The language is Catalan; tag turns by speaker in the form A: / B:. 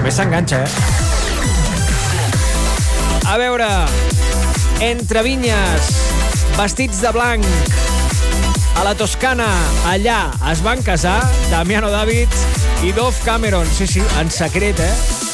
A: També s'enganxa, A veure, entre vinyes, vestits de blanc, a la Toscana, allà es van casar Damiano David i Dove Cameron. Sí, en secret,